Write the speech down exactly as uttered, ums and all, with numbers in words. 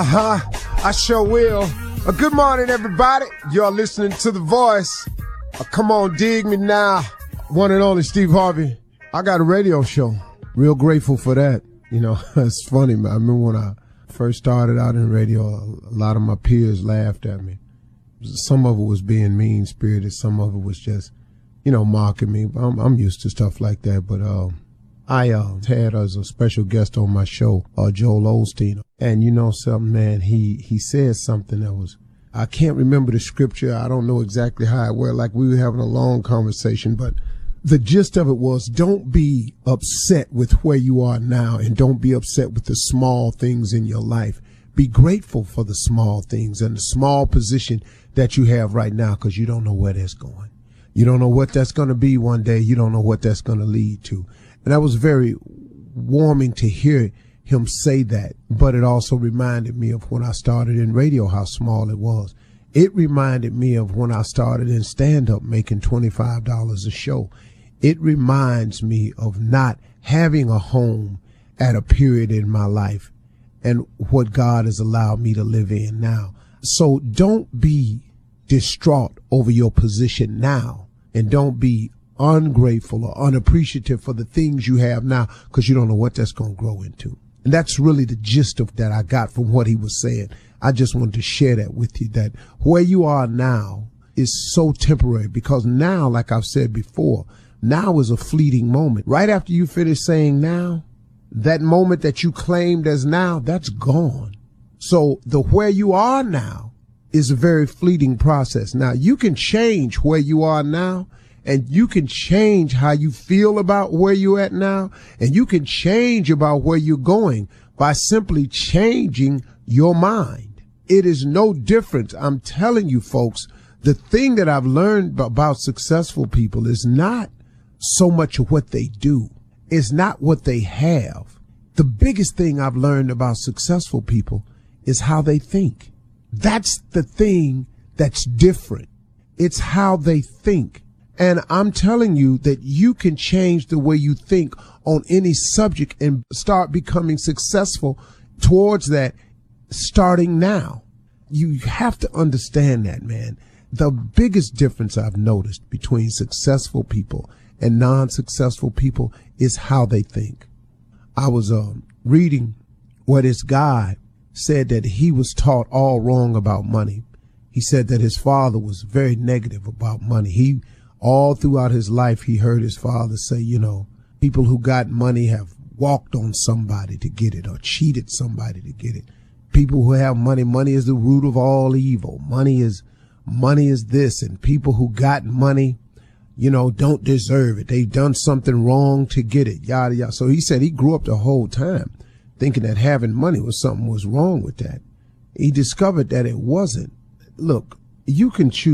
Uh-huh, I sure will. Uh, good morning, everybody. You're listening to The Voice. Uh, come on, dig me now. One and only Steve Harvey. I got a radio show. Real grateful for that. You know, it's funny, man. I remember when I first started out in radio, a lot of my peers laughed at me. Some of it was being mean-spirited. Some of it was just, you know, mocking me. I'm, I'm used to stuff like that, but, uh, I uh, had as a special guest on my show, uh, Joel Osteen. And you know something, man, he, he said something that was, I can't remember the scripture. I don't know exactly how it went, like we were having a long conversation, but the gist of it was, don't be upset with where you are now, and don't be upset with the small things in your life. Be grateful for the small things and the small position that you have right now, because you don't know where that's going. You don't know what that's going to be one day. You don't know what that's going to lead to. And that was very warming to hear him say that, but it also reminded me of when I started in radio, how small it was. It reminded me of when I started in stand-up making twenty-five dollars a show. It reminds me of not having a home at a period in my life and what God has allowed me to live in now. So don't be distraught over your position now, and don't be ungrateful or unappreciative for the things you have now, because you don't know what that's going to grow into. And that's really the gist of that I got from what he was saying. I just wanted to share that with you, that where you are now is so temporary, because now, like I've said before, now is a fleeting moment. Right after you finish saying now, that moment that you claimed as now, that's gone. So the where you are now is a very fleeting process. Now, you can change where you are now, and you can change how you feel about where you're at now, and you can change about where you're going by simply changing your mind. It is no different. I'm telling you, folks, the thing that I've learned about successful people is not so much of what they do. It's not what they have. The biggest thing I've learned about successful people is how they think. That's the thing that's different. It's how they think. And I'm telling you that you can change the way you think on any subject and start becoming successful towards that starting now. You have to understand that, man. The biggest difference I've noticed between successful people and non-successful people is how they think. I was uh, reading where this guy said that he was taught all wrong about money. He said that his father was very negative about money. He All throughout his life, he heard his father say, you know, people who got money have walked on somebody to get it or cheated somebody to get it. People who have money, money is the root of all evil. Money is, money is this. And people who got money, you know, don't deserve it. They've done something wrong to get it, yada, yada. So he said he grew up the whole time thinking that having money was something was wrong with that. He discovered that it wasn't. Look, you can choose